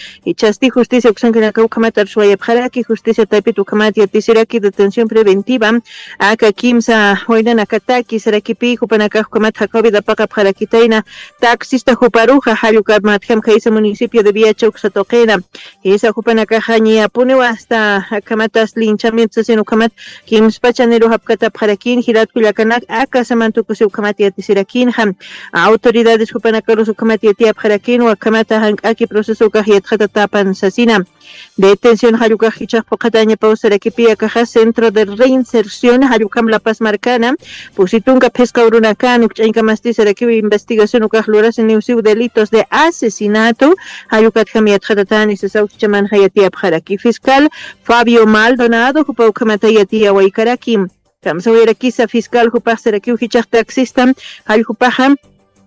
y chasti justicia uxankinaka ukamata arshwayapjaraki justicia taipit ukamata yatisiraki detención preventiva aka kimsa hoyna kataki sarakipi hupanaka ukamata covid apaqapjarakitaina taxista huparuja hayukamat hamkaisa municipio de Viacha uxatoqena esa hupanaka hañi apunewa hasta kamatas linchamientos en ukamat kimspachanero hapkata pjarakin hirat kullakanak aka samantukusi ukamata yatisirakin ham autoridades hupanaka los ukamata yatiapjarakin wa kamata hankaki proceso kahiyatjata tapan sasina detención hayuka hichaj pokataña pausarakipi caja centro de reinserción hayukam La Paz Marcana pusitunka pesca urunakan uchanka mastisarakipi investigación ukajluras en neusiu delitos de asesinato hayukat kamiyatjatatan y sesauchaman hayatiapjaraki fiscal Fabio Maldonado hupa ukamata yatiawaikaraki kamsawirakisa fiscal hupajsaraki hichaj taxista hayupajam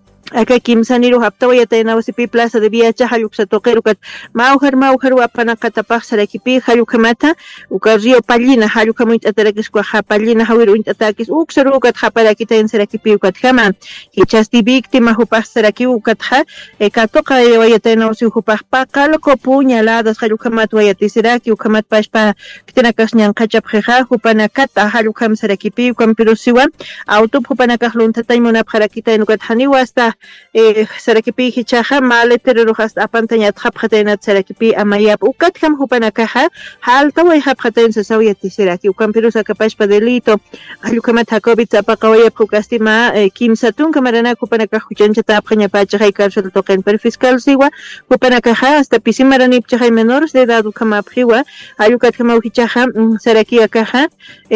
acá kimsaniro haptawa yataynawasipi plaza de Viacha hayuksatoqerukat maujar wapanaqatapaq sarakipi hayukamata uka río Pallina hayukamuint atarakisqa Pallina hawiru intatakis uksarukat haparakitayn sarakipi ukat hama hichasti víctima hupaq saraki ukat ha katoqa yataynawasi hupaq paqalko puñaladas hayukamat wayatisiraki ukamat pashpa kitanakas ñanqachapqa hupanakata hayukam sarakipi ukampirusiwa auto hupanakaq luntatay munapqarakitayn ukat haniwa hasta sarakipi hichaja maletero hasta apantañat hapjatena sarakipi amayap ukatkam hupanakaja halta way hapjaten sasawiyati siraki ukampirusa kapashpa delito ayukamat hakobit apaqawaya pukastima kimsatun kamarana hupanaka huchanchata apjaña pacha hay cárcel toquen per fiscal siwa hupanakaja hasta pisimarani pchahay menores de edad ukamapjiwa ayukatkama hichaja saraki akaja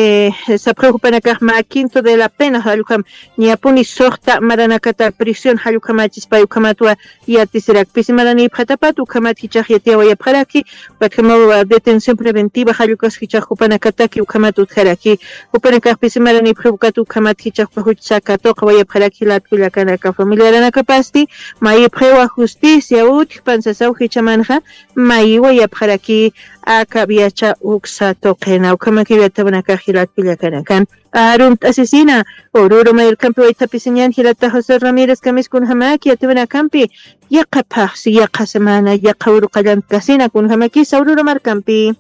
sapre hupanakaj ma quinto de la pena ayukam niapuni sohta maranakata prisión hayukamachis payukamatwa yatisirak pisimarani patapat ukamat hichaj yatiawayapjaraki patkama detención preventiva hayukas hichaj hupanakataki ukamat utjaraki hupanakaj pisimarani prubukat ukamat hichaj pahuchakatoqa wayapjaraki latkullakanaka familiaranakapasti mayi pjewa justicia utpansasaw hichamanja mayi wayapjaraki aka Viacha uksatoqena ukamakiyatabanaka latkullakanakan Arunt asesina Oruro Mayor Campi Waitapiseñan Hirata José Ramírez Camis kun Hamaki Atibana Campi Yaqapaj si yaqa semana yaqa uruqallan casina kun Hamaki Saururo Mar Campi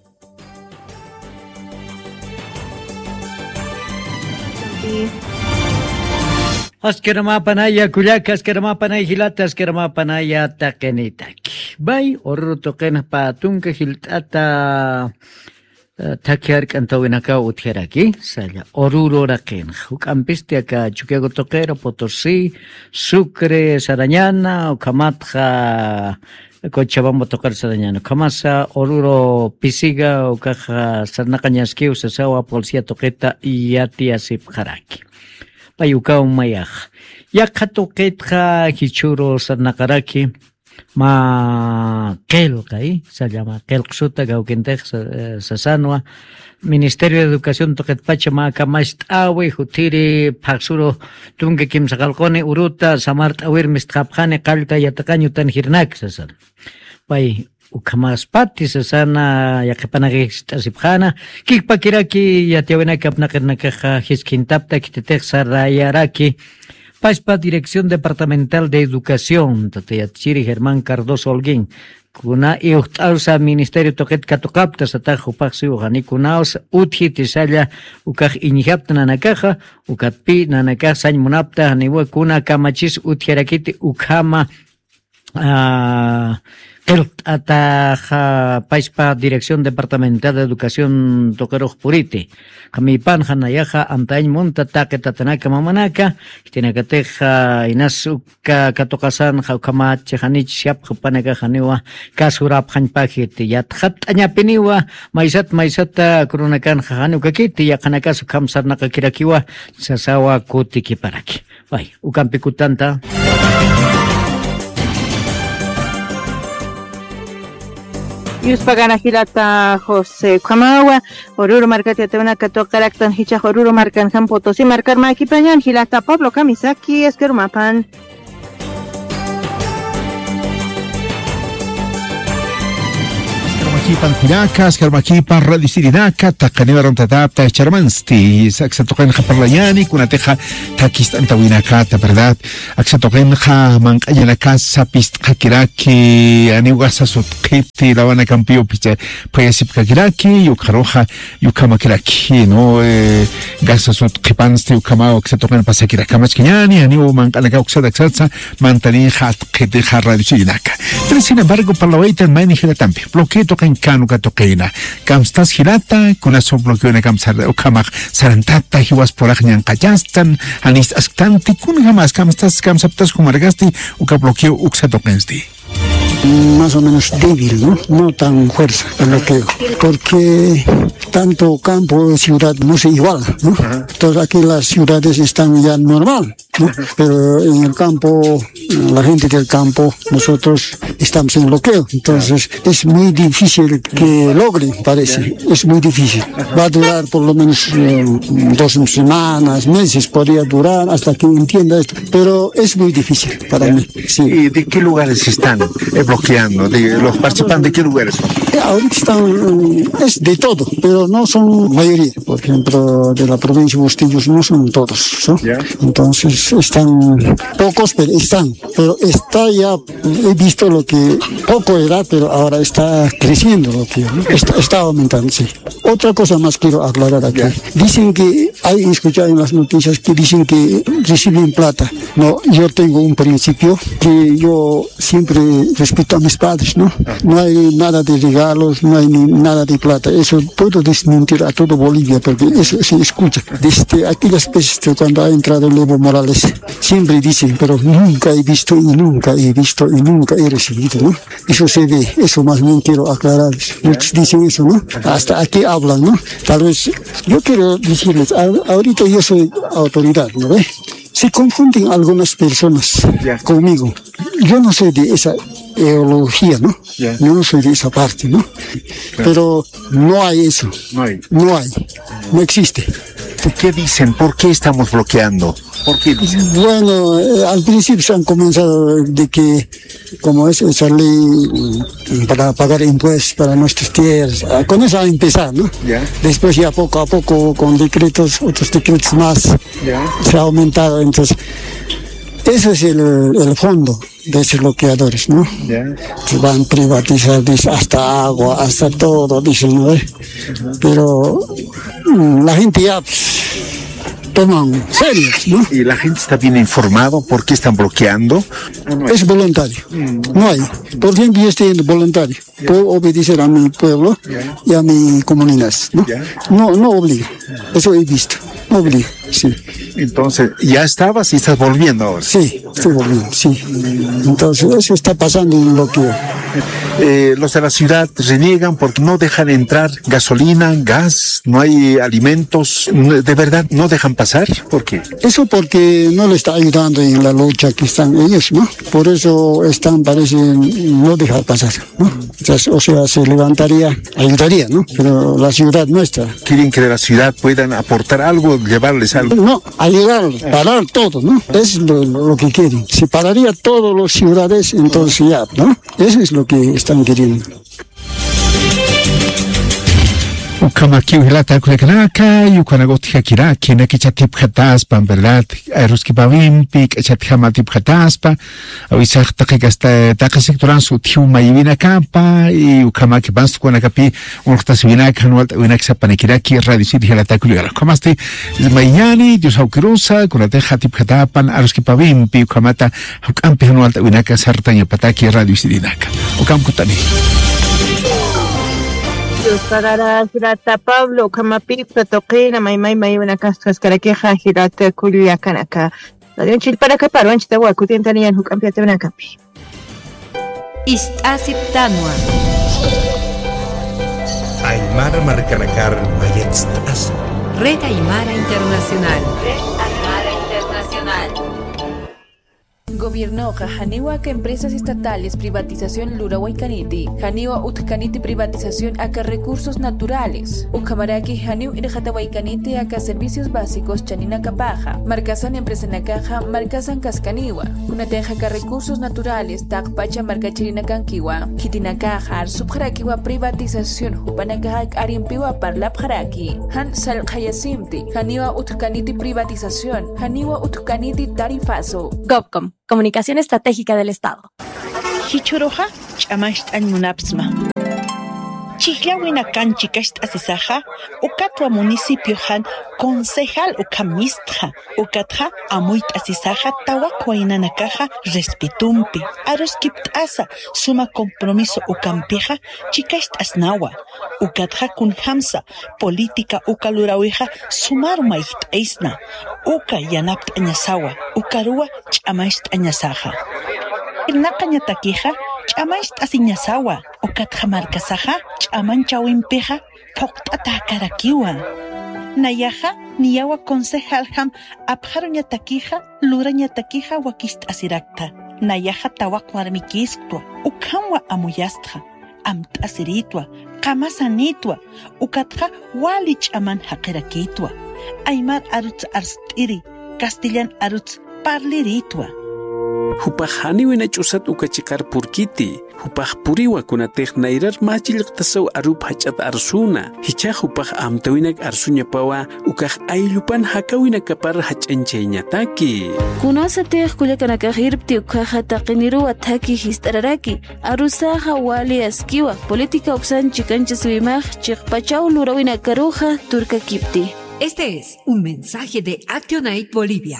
Askerama panaya kullaka askerama panaya hilata askerama panaya taqenitaki bay oruro toqena patunka hiltata takiar kantawinaka utjeraki saya oruro raqen hukampiste aka Chuquiago Toquero Potosí Sucre Sarañana ukamatja Cochabamba tocar Sarañana kamasa oruro pisiga ukaja sarnaqañaski usasawa policía toqueta yati asipjaraki payukaw mayaj yaqa toqetja hichuro sarnaqaraki ma kelkay se llama kelksuta gaukenteq sasanwa Ministerio de Educación toqetpacha ma kamashtawi hutiri paksuro tunga kimsaqalqoni uruta samart'awir mistqapqani qallqa yataqañutan hirnak sasan pay ukamaspati sasana yaqipanaqistasipqana kikpakiraki yatiawinaki apnaqirnakaqa hiskintapta kititeq sarayaraki Paspa Dirección Departamental de Educación, Tatayachiri Germán Cardoso Holguín, Kuna Iuhtausa Ministerio Toquet Catocapta, Satajo Paxi Ujani Kunaos, Utji Tisaya, Ukaj Inihapta Nanakaja, Ukatpi Nanakaj Sañ Munapta, Aniwe Kuna Kamachis Utjerakiti Ukama, Ataja Paispa Dirección Departamental de Educación Toqueros Puriti Kamipan Hanayaja Antañ Monta Taketanaka Mamanaka Tinakateja Inasuka Katokasan Haukama Chehanich Shap Hupanaka Haniwa Kasurap Hanpakiti Yathat Anyapiniwa Maisata Kurunakan Hanukakiti Yakanakasu Kamsarnaka Kirakiwa Sasawa Kutiki Paraki Vai Ukampikutanta Yuspagana Hilata José Kamawa, Oruro Marcate Tevana Kato Karaktan Hicha Oruro Marcan Potosí Marcar Maki Pañan Hilata Pablo Kamisaki Eskerumapan. Makipan Piracas, Carmakipan Radio Sirinaka, Takanivaron Tatapta, Charmansti, Axatoken Japarlayani, Kunateja, Takistanta Winakata, ¿verdad? Axatoken Jamankayanaka, Sapist Kakiraki, Aniwasa Sotketi, La Habana Campio, Payasip Kakiraki, Yukaroja, Yukamakiraki, ¿no? Gasa Sotkipanste, Yukamao, Axatoken Pasakirakamachkiani, Aniu Mankanaka, Oxadaxatsa, Mantanija, Keteja Radio Sirinaka. Pero sin embargo, para la Waiter, Mani Tampi, bloqueo toquen canu toqueina. Camstas girata, con eso bloqueo en camsar o camag sarantata, hiwas por agnan kayastan, anis asctanti, kun jamás camstas camsaptas humargasti, uka bloqueo uxa toquensti. Más o menos débil, ¿no? No tan fuerza el bloqueo, porque tanto campo y ciudad no es igual, ¿no? Entonces aquí las ciudades están ya normal, ¿no? Pero en el campo, la gente del campo, nosotros estamos en bloqueo, entonces es muy difícil que logre, parece, es muy difícil. Va a durar por lo menos 2 semanas, meses, podría durar hasta que entienda esto, pero es muy difícil para mí, sí. ¿Y de qué lugares están bloqueando? ¿De los participantes de qué lugares? Ahorita están, es de todo, pero no son mayoría. Por ejemplo, de la provincia de Bustillos no son todos, ¿no? Entonces están pocos, pero están. Pero está ya, he visto lo que poco era, pero ahora está creciendo lo que, ¿no? Está aumentando, sí. Otra cosa más quiero aclarar aquí. Dicen que, hay escuchado en las noticias que dicen que reciben plata. No, yo tengo un principio que yo siempre respeto a mis padres, ¿no? No hay nada de regalos, no hay nada de plata. Eso puedo desmentir a todo Bolivia, porque eso se escucha. Desde aquellas veces cuando ha entrado Evo Morales, siempre dicen, pero nunca he visto y nunca he visto y nunca he recibido, ¿no? Eso se ve, eso más bien quiero aclararles. Muchos dicen eso, ¿no? Hasta aquí hablan, ¿no? Tal vez, yo quiero decirles, ahorita yo soy autoridad, ¿no ve? Se confunden algunas personas conmigo. Yo no soy de esa ideología, ¿no? Yo no soy de esa parte, ¿no? Pero no hay eso. No existe. ¿Qué dicen? ¿Por qué estamos bloqueando? ¿Por qué dicen? Bueno, al principio se han comenzado de que, como es esa ley para pagar impuestos para nuestras tierras, con eso a empezar, ¿no? Después ya poco a poco, con decretos, otros decretos más, se ha aumentado. Entonces, eso es el fondo de esos bloqueadores, ¿no? Se van a privatizar hasta agua, hasta todo, dicen, ¿no? Pero la gente ya toman serios, ¿no? ¿Y la gente está bien informado por qué están bloqueando? Es voluntario, no hay. Por ejemplo, yo estoy voluntario, puedo obedecer a mi pueblo y a mi comunidad, ¿no? No obligo, eso he visto, no obligo, sí. Entonces, ¿ya estabas y estás volviendo ahora? Sí, estoy volviendo, sí. Entonces, eso está pasando en lo que... Los de la ciudad reniegan porque no dejan entrar gasolina, gas, no hay alimentos. ¿De verdad no dejan pasar? ¿Por qué? Eso porque no le está ayudando en la lucha que están ellos, ¿no? Por eso parecen no dejar pasar, ¿no? O sea, se levantaría, ayudaría, ¿no? Pero la ciudad nuestra. ¿Quieren que de la ciudad puedan aportar algo, llevarles algo? No, ayudarlos, parar todo, ¿no? Es lo que quieren. Si pararía todos los ciudades, entonces ya, ¿no? Eso es lo que están queriendo. Ukamaki hilata kulekanaka yukanagotika kiraki nakichatip khataspa, ¿verdad? Ruski pavimpi kachatjamati khataspa awisaqta hasta takasectoran su tiu mayivina kapa y ukamaki banstu kunakapi unqtasvina kanwal winak sapanikiraki radio city hilata kulegala komaste mayani yusaukirusa kunateja tip khatapan ruski pavimpi ukamata ukampi hanwal winaka sartanya pataki radio city naka ukamkutani para Hirata Pablo, Kamapi, Platoquina, Maimai, una cascaraqueja, Hirata, Culia, Canaca. La de un chil para capar, un chitahuacu, tientanían, Hucampiate, una campi. Istasiptanua. Aymara Marcanacar, Mayetstas. Red Aymara Internacional. Gobierno Janiwa que empresas estatales privatización Lura Huaycaniti, Janiwa Utkaniti privatización acá recursos naturales, Ucamaraki Janiw Irjata Huaycaniti acá servicios básicos Chanina Capaja, Marcasan empresa Nakaja, Marcasan Cascaniwa, Kunateja acá recursos naturales, Takpacha Marcachirina Kankiwa, Kitinakaja, Subjarakiwa privatización, Hupanakaja Arimpiwa Parlapjaraki, Han Sal Hayasimti, Janiwa Utkaniti privatización, Janiwa Utkaniti tarifazo. GovCom, Comunicación Estratégica del Estado. Hichuroja, chamasht munapsma. Chihlawina canchicast asisaja, ukatwa municipio han, concejal ukamistja, ukatja amuit asisaja, tawakwaina nakaja, respetumpi. Aroskipt asa, suma compromiso ukampija, chikast asnawa. Ukatja kun hamsa, política ukalurawiha, sumar maicht eisna. Uka yanapt anyasawa, ukarua chamasht anyasaja. Nakañatakija, ch'amaist asiñasawa, ukatja markasaja, ch'aman chawimpeja, poqt'ata karakiwa. Nayaja, niyawa concejal ham, abjaroñatakija, lurañatakija wakist asirakta. Nayaja tawak warmikisktua, ukamwa amuyastja, amt'asiritwa, qamasanitwa, ukatja wali ch'aman haqirakitwa. Aymar arutz arst'iri, Castellan arutz parliritwa. Hupajani wina chusat ukachikar purkiti. Hupaj puriwa kunatej nairar machilqtasaw arup hachat arsuna. Hicha hupaj amtawinak arsunya pawa ukaj aylupan hakawina kapar hachanchayñataki. Kunasatej kuyakanakajirpti ukaja taqiniru ataki histararaki. Arusaja wali askiwa. Política uksan chikancha suimaj chiqpachaw lurawina karuja turka kipti. Este es un mensaje de Actionaid Bolivia.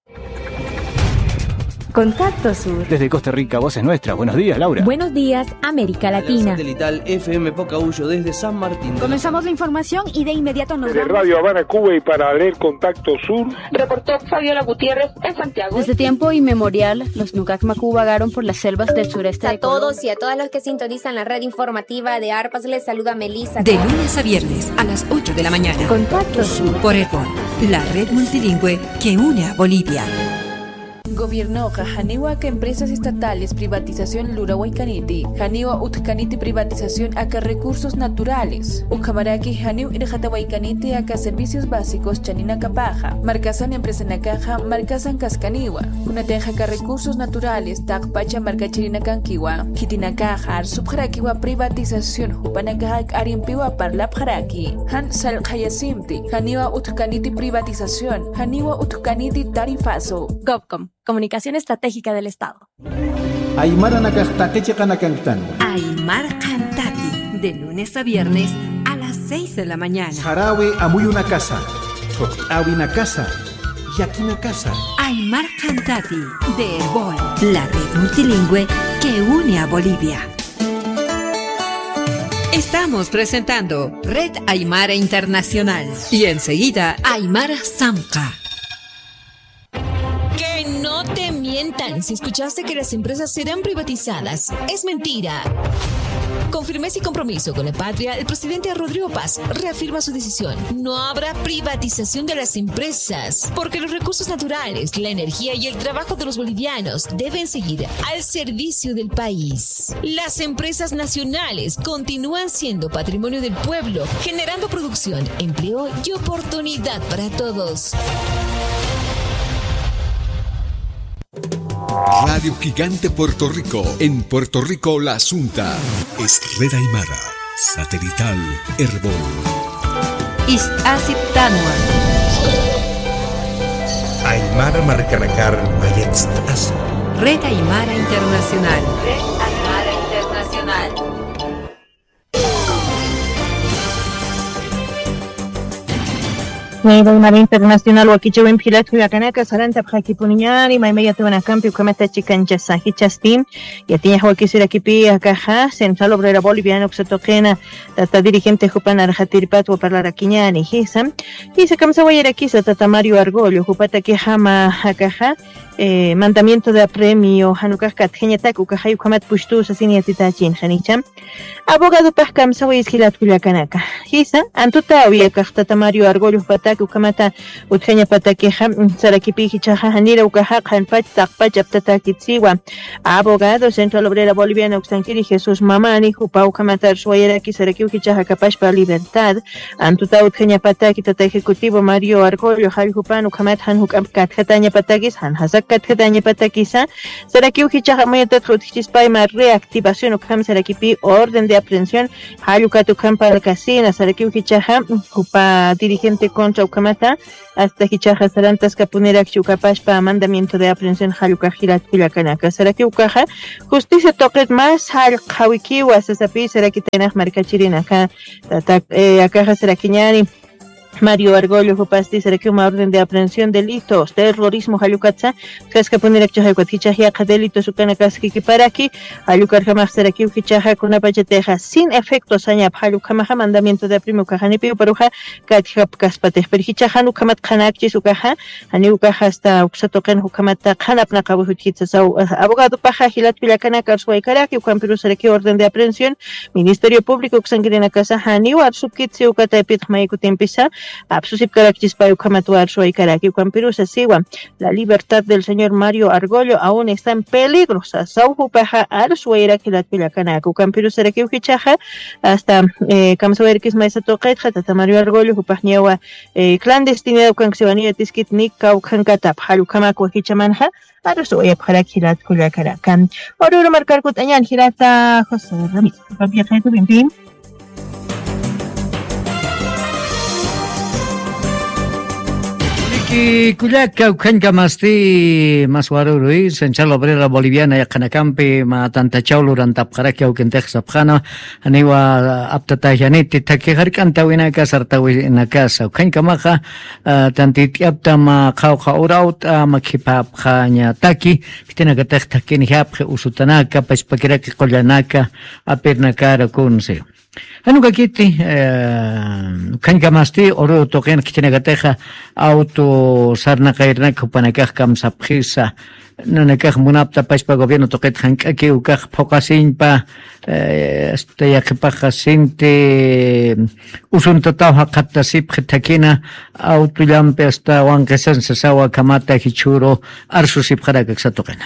Contacto Sur. Desde Costa Rica, voz es nuestra. Buenos días, Laura. Buenos días, América Latina. Satelital FM Pocahuyo desde San Martín. Comenzamos la información y de inmediato nos vamos. De Radio Habana, Cuba y para leer Contacto Sur. Reportó Fabiola Gutiérrez en Santiago. Desde tiempo inmemorial, los Nucacmacú vagaron por las selvas del sureste de Colombia. A todos y a todas los que sintonizan la red informativa de ARPAS, les saluda Melissa. De lunes a viernes a las 8 de la mañana. Contacto Sur. Por ERBOL, la red multilingüe que une a Bolivia. Gobierno Janiwa que empresas estatales privatización Lura Huaycaniti, Janiwa Utkaniti privatización acá recursos naturales, Ucamaraki Janiw Irjata Huaycaniti acá servicios básicos Chanina Capaja, Marcasan empresa Nakaja, Marcasan Cascaniwa, Kunateja acá recursos naturales, Takpacha Marcachirina Kankiwa, Kitinakaja, Subjarakiwa privatización, Hupanakaja Arimpiwa Parlapjaraki, Han Sal Hayasimti, Janiwa Utkaniti privatización, Janiwa Utkaniti tarifazo. GovCom, Comunicación Estratégica del Estado. Aymara Nakajtakeche Kanakantano. Aymar Cantati, de lunes a viernes a las 6 de la mañana. Jarawe Amuy una casa. Toqtawi una casa. Yaki una casa. Aymar Cantati, de ERBOL, la red multilingüe que une a Bolivia. Estamos presentando Red Aymara Internacional y enseguida Aymara Samca. No te mientan si escuchaste que las empresas serán privatizadas. Es mentira. Con firmeza y compromiso con la patria, el presidente Rodrigo Paz reafirma su decisión. No habrá privatización de las empresas, porque los recursos naturales, la energía y el trabajo de los bolivianos deben seguir al servicio del país. Las empresas nacionales continúan siendo patrimonio del pueblo, generando producción, empleo y oportunidad para todos. Radio Gigante Puerto Rico. En Puerto Rico, La Asunta. Es Red Aymara. Satelital ERBOL. Istasip Tanua. Aymara Marcanacar Mayetz Asa. Red Aymara Internacional. Red Aymara Internacional. Aymara Internacional wakichawin pilat huyakanaka saranta bhakipuniñari maymeya tuwanacampi ukamata chikanchasa hichastin yatiña wakisira kipi akaja Central Obrera Boliviana uksatoqena tata dirigente jupana arjatiripat waparlarakiñani hisa kamsa wayara kisa tata Mario Argollo jupata que jama akaja mandamiento de apremio Hanukkah Katjeñatak Ukahay Ukamat Pushtus Asiniatitachin Hanicham abogado Pahkam Sawis Hilat Kuliakanaka Hisa Antuta Uyakata Mario Argollo Patak Ukamata Utjeña Patakeja Sarakipi Hichaja Hanira Ukahak Hanpach Takpach Aptatakitsiwa abogado Central Obrera Boliviana Uxtankiri Jesús Mamani Jupa Ukamatar Suayeraki Sarakiu Hichaja Capash para Libertad Antuta Utjeña Pataki Tata Ejecutivo Mario Argollo Jal Jupan Ukamat Hanhukam Katjataña Patakis Han Hazak Katjataña Patakisa Sarakiu Hichaja Mayatat Rutchispaima reactivación Ukam Sarakipi orden de aprehensión Hayukatu Kampa Casina Sarakiu Hichaja Jupa dirigente contra Ukamata hasta Hichaja Sarantas Capunera Chukapashpa mandamiento de aprehensión Hayuka Hirat Kuliakanaka Sarakiu Kaja justicia toqet más Hal Hawikiwa Sasapi Sarakitenaj Marcachirina acá Sarakiñani Mario Argollo Jupasti Sarakiu una orden de aprehensión delitos terrorismo Hayukatsa Kaskapunera Chajacuathichaja delitos Ukanakaski Kiparaki Hayukar Jamás Sarakiu Hichaja Kunapacheteja sin efecto Sañap Hayukamaja mandamiento de primo Kajanipi Paruja Katjap Kaspate Perhichaja Nukamat Kanakchi Sukaja Haniukaja hasta Uxatoken Hukamata Kanap Nakabuhitza abogado Paja Hilat Pilakanaka Suaikaraki Ukampiru Sarakiu orden de aprehensión Ministerio Público Uxangrina Casa Haniwar Subkitsi Ukatapit Maikutempisa Absusip Carachispa Ukamatuar Suaikaraki Ukampirusa Siwa la libertad del señor Mario Argollo aún está en peligro Sauju Paja Ar Suairaki la Pilakanaka Ukampirusa Raki Ukichaja hasta Kamsuerkis Maisa Toqetja Tata Mario Argollo Upajniawa clandestinidad Ukanxivanía Tiskit Nika Ukankatap Halukamako Hichamanja Aruso para Kirat Kuliakarakan Oruro Marcar Kutañan Hirata José Ramírez Papiaje tu Pimpin Kuliaka Ukanka Masti Maswaruri Central Obrera Boliviana Yakanacampi Matantachau Lurantapkaraki Ukentej Sapjana Aniwa Aptatajaniti Takiharkanta Winaka Sartawi Nakasa Ukanka Maja Tantitiaptama Kauja Uraut Makipapjanya Taki Kitinagatech Takin Yapje Usutanaka Pespakiraki Kolyanaka Apirnakara Kunse Hanuka kiti kanka masti oro token kitinagateka auto sarna kairna kupanakah kam sapkhisa nanakah munapta paspa gobierno toket hankaki ukah pokasin pa yakipakasinte usuntataw haqatasip khitakina auto lampe hasta wankesan sasawa kamata hichuro arsusip kharakak satokena.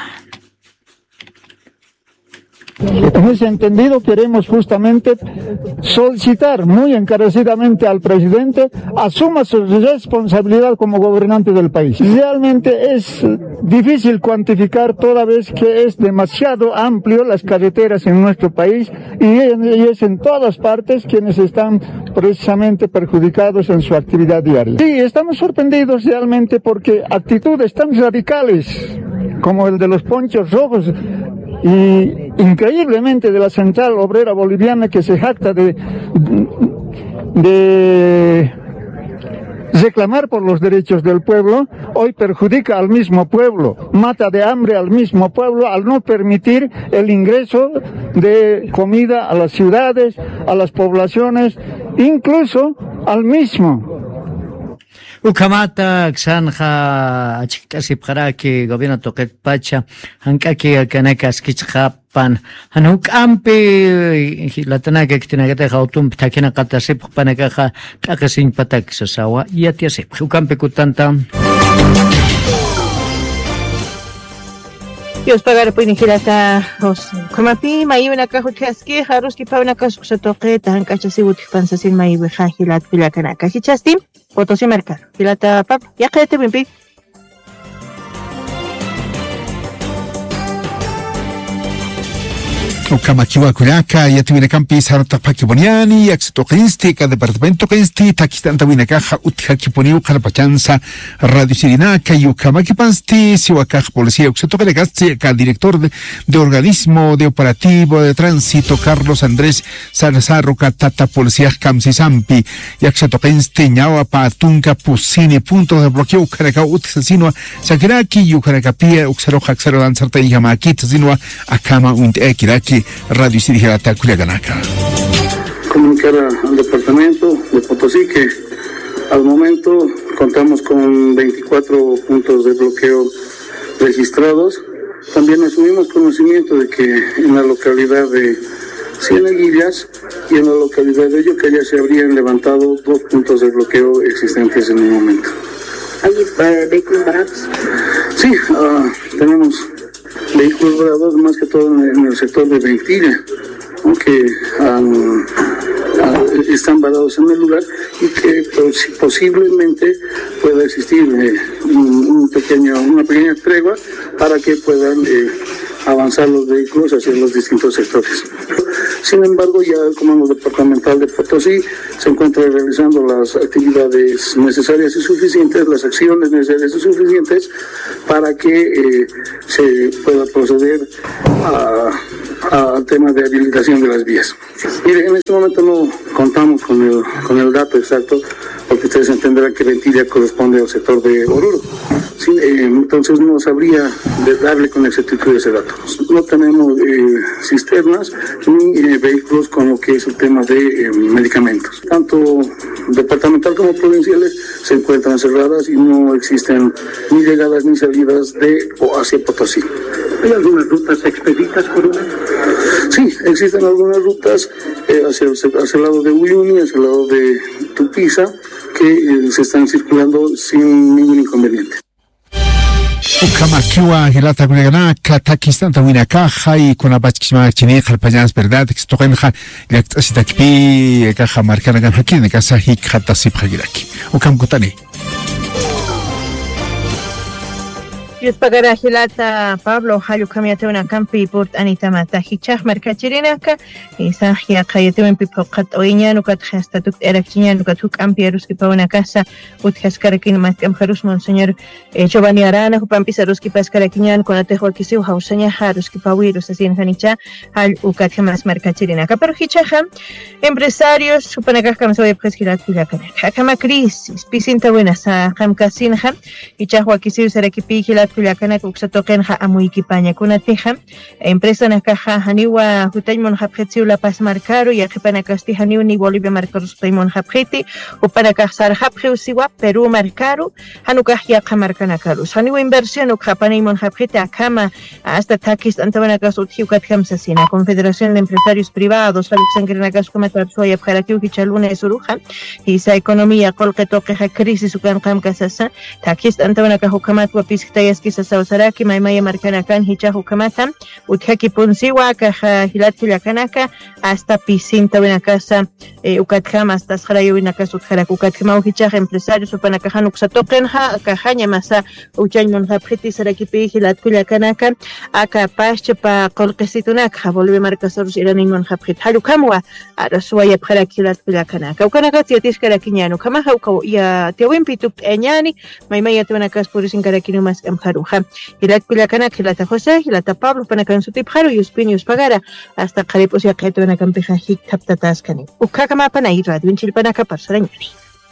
En ese entendido queremos justamente solicitar muy encarecidamente al presidente asuma su responsabilidad como gobernante del país. Realmente es difícil cuantificar toda vez que es demasiado amplio las carreteras en nuestro país y es en todas partes quienes están precisamente perjudicados en su actividad diaria. Sí, estamos sorprendidos realmente porque actitudes tan radicales como el de los ponchos rojos y increíblemente de la Central Obrera Boliviana que se jacta de reclamar por los derechos del pueblo, hoy perjudica al mismo pueblo, mata de hambre al mismo pueblo al no permitir el ingreso de comida a las ciudades, a las poblaciones, incluso al mismo. Ukamata Xanja Achiktasip Haraki, Gobierno Toket Pacha, Hankaki Kanakas Kichhapan, Hanuk Ampi, Latanaka Kitinagata Hautum, Takina Katasip, Panakaha, Takasin Patak Sasawa, Yatiasip, Ukampi Kutanta. Dios pagar por inhirata os komapi mai una cajuchaski haruski pa una casutoqueta hankachasi utpansasin mai hajilat pilakana kajichasti Potosí Mercado pilata pap ya quédate bimpi Ukamakiwa Kuliaka, Yatuina Campi, Sarata Pakiboniani, Axitoquinsti, Departamento Quinsti, Takistanta Winakaja, Utkakiponiu, Carapachanza, Radio Sirinaka, Ukamakipansti, Siwakaj Policía, Uxatoquelegasti, director de organismo de operativo de tránsito, Carlos Andrés Salazar, Catata Policía Camsisampi, Yaxatoquinsti, Ñawa, Patunca, Pusini, punto de bloqueo, Ucaraca, Utsasino, Sakiraki, Ucaracapia, Uxaroja, Xero Danzarta y Yamaki, Tasino, Akama, Ekiraki. Radio Sirijata Kuliakanaka. Comunicar al departamento de Potosí que al momento contamos con 24 puntos de bloqueo registrados. También asumimos conocimiento de que en la localidad de Cieneguillas y en la localidad de Yocaya se habrían levantado 2 puntos de bloqueo existentes en el momento. ¿Hay vehículos varados? Sí, tenemos vehículos varados más que todo en el sector de Ventilla, que están varados en el lugar y que posiblemente pueda existir una pequeña tregua para que puedan avanzar los vehículos hacia los distintos sectores. Sin embargo, ya el Comando Departamental de Potosí se encuentra realizando las actividades necesarias y suficientes, las acciones necesarias y suficientes para que se pueda proceder al tema de habilitación de las vías. Mire, en este momento no contamos con el dato exacto, porque ustedes entenderán que Ventilla corresponde al sector de Oruro. Entonces no sabría darle con exactitud ese dato. No tenemos cisternas ni vehículos con lo que es el tema de medicamentos. Tanto departamental como provinciales se encuentran cerradas y no existen ni llegadas ni salidas de o hacia Potosí. ¿Hay algunas rutas expeditas, Coronel? Sí, existen algunas rutas hacia el lado de Uyuni, hacia el lado de Tupiza, que se están circulando sin ningún inconveniente. Ukamakiwa hilata kunagana katakistan tawina kaja y con abachkisma chini khalpañas verdad que toqenja yaktasitaki kaja marcana gan hakin casa hik hatasip hagiraki ukam kutani Yus pagara hilata Pablo halu kamiate una campi port anita mata hichach markachirinaka isa ya kayete un pipokat oinya nukat hastatut erakchinya nukat huk ampierus ki pauna casa ut haskarakin mat amharus monseñor Giovanni Arana hupam pisarus ki paskarakinyan con atejo kisiu hausanya harus ki pawirus asin hanicha hal ukat hamas markachirinaka pero hichaja empresarios supanaka kamsoy preskilat kulakana hakama crisis pisinta buena sa hamkasinha hichahwa kisiu sarakipi hilat kulakana kuksatoqen ha amuiki paña kunateja empresa nakaja haniwa hutaymon haphetsi la pas marcaro y akipana kasti haniwa ni Bolivia marcaros taymon hapheti upana kasar hapheusiwa Perú marcaro hanukah ya kamarkana karus haniwa inversión ukapana imon hapheti akama hasta takis antabana kasut hiukat kamsasina Confederación de Empresarios Privados Alexandrina Kaskoma tarsoya pharakiu kichaluna esuruja isa economía kolqetoqeja crisis ukan kamkasasa takis antabana kahukamat wa piskitayas kisasawsaraki maymaya markanakan hicha hukamata uthaki punsiwa kaja hilati lakanaka hasta pisinta wina casa ukatkama hasta sarayo wina casa utkharak ukatkama hicha empresarios upanakahan uksatoqenja kajaña masa uchaymon hapheti sarakipi hilati lakanaka aka pashpa qolqisitunaka volve markasarus iranimon haphet halukamwa arasuaya pharaki hilati lakanaka ukanaka tiatishkarakiñano kamaha ukaw ya tiawimpituk eñani maymaya tunakas purisin karakinu mas amharuja hilati lakanaka hilata José hilata Pablo panakan sutipharu yuspinius pagara hasta qaripus yaqaytuna kampiqa hik taptataskani ukakama panay radio inchilpanaka parsarañani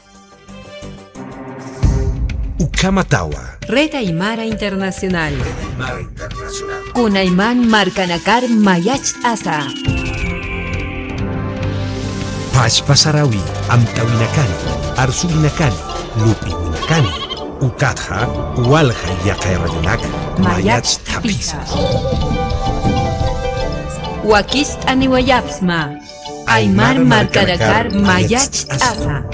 Ukamatawa Red Aymara Internacional Kunayman Marcanakar Mayach Asa Pachpasarawi Amtawinakani Arsulinakani Lupinakani Ukatha Walha Yaqayrayanak Mayach Tapisa Wakist Aniwayapsma Aymar Marcanakar Mayach Asa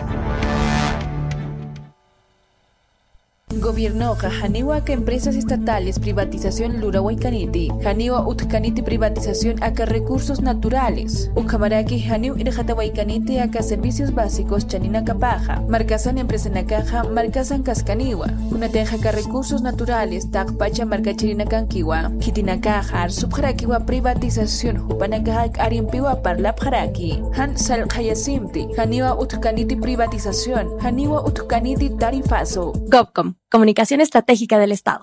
Gobierno Haniwa que empresas estatales privatización Lura Huaycaniti Haniwa Utkaniti privatización acá recursos naturales Ukamaraki Haniw Irjata Huaycaniti acá servicios básicos Chanina Capaja Marcasan empresa Nakaja Marcasan Cascaniwa Unateja acá recursos naturales Takpacha Marcachirina Kankiwa Hitinakaja Subjarakiwa privatización Hupanakaja Arimpiwa Parlapjaraki Han Sal Hayasimti Haniwa Utkaniti privatización Haniwa Utkaniti tarifazo GovCom, Comunicación Estratégica del Estado.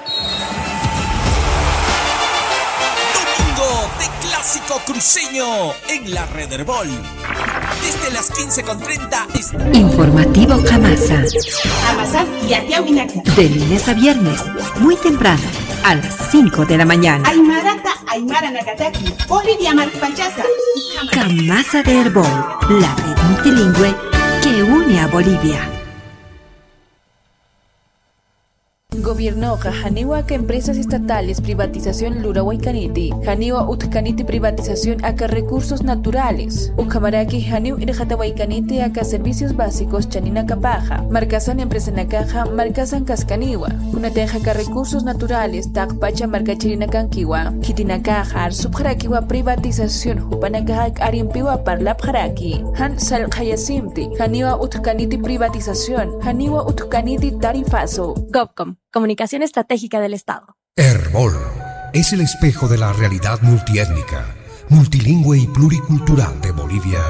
Domingo de Clásico Cruceño en la Red Herbol. Desde las 15:30. Informativo Camasa. Amasa y Atiawinaka. De lunes a viernes, muy temprano, a las 5 de la mañana. Aymarata, Aymara Nakataki, Bolivia Marpanchaza. Camasa de Herbol, la red multilingüe que une a Bolivia. Gobierno Janiwa que empresas estatales privatización Lura Huaycaniti, Janiwa Utkaniti privatización acá recursos naturales, Ucamaraki Janiw Irjata Huaycaniti acá servicios básicos Chanina Capaja, Marcasan empresa Nakaja, Marcasan Cascaniwa, Unateja acá recursos naturales, Takpacha Marcachirina Kankiwa, Kitinakaja, Subjarakiwa privatización, Hupanakaja Arimpiwa Parlapjaraki, Han Sal Hayasimti, Janiwa Utkaniti privatización, Janiwa Utkaniti tarifazo. GovCom, Comunicación Estratégica del Estado. Herbol es el espejo de la realidad multiétnica, multilingüe y pluricultural de Bolivia.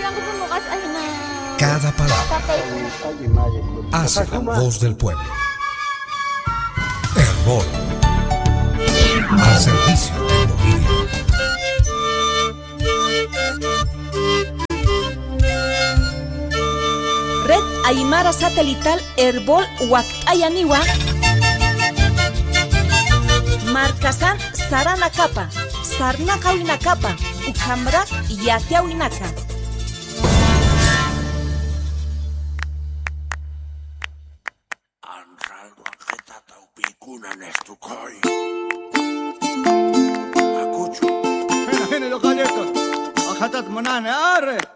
Cada palabra hace la voz del pueblo. Herbol, al servicio de Bolivia. Red Aymara Satelital Herbol Huactayaniwa Marcasan Sarana Capa Sarnaca Winacapa Ucambra Yatea Winaca. Anraldo Angetata Upicuna Nestucoy Acucho Hena los galletos Ajatat Manane Arre